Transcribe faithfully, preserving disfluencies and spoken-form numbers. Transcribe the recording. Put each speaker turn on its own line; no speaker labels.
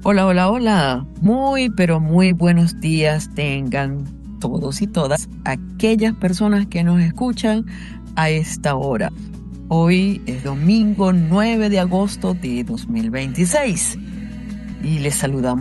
Hola, hola, hola. Muy, pero muy buenos días tengan todos y todas aquellas personas que nos escuchan a esta hora. Hoy es domingo nueve de agosto de dos mil veintiséis y les saludamos